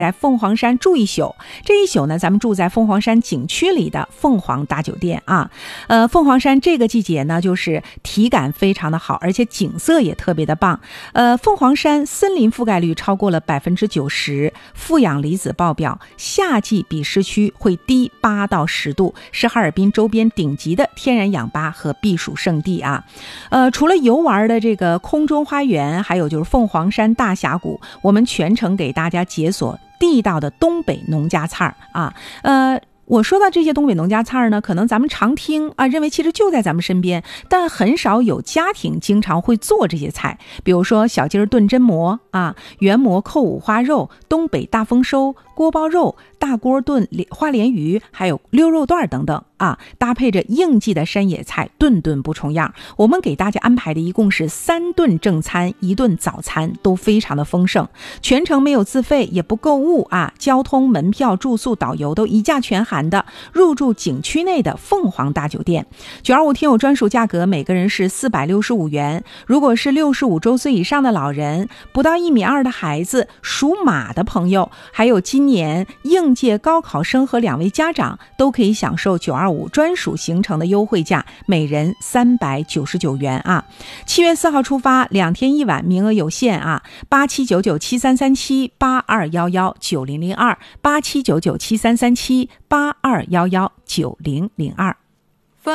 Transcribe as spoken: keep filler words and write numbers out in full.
在凤凰山住一宿，这一宿呢，咱们住在凤凰山景区里的凤凰大酒店啊。呃，凤凰山这个季节呢，就是体感非常的好，而且景色也特别的棒。呃，凤凰山森林覆盖率超过了百分之九十，负氧离子爆表，夏季比市区会低八到十度，是哈尔滨周边顶级的天然氧吧和避暑胜地啊。呃，除了游玩的这个空中花园，还有就是凤凰山大峡谷，我们全程给大家解锁地道的东北农家菜啊。呃我说到这些东北农家菜呢，可能咱们常听啊，认为其实就在咱们身边，但很少有家庭经常会做这些菜。比如说小鸡儿炖榛蘑啊，圆蘑扣五花肉，东北大丰收，锅包肉，大锅炖花鲢鱼，还有溜肉段等等啊，搭配着应季的山野菜，顿顿不重样。我们给大家安排的一共是三顿正餐，一顿早餐，都非常的丰盛。全程没有自费，也不购物啊，交通、门票、住宿、导游都一价全含的，入住景区内的凤凰大酒店。九二五听友专属价格，每个人是四百六十五元。如果是六十五周岁以上的老人，不到一米二的孩子，属马的朋友，还有今年应届高考生和两位家长，都可以享受九二五专属行程的优惠价，每人三百九十九元啊。七月四号出发，两天一晚，名额有限啊。八七九九七三三七八二幺幺九零零二八七九九七三三七八二幺幺九零零二。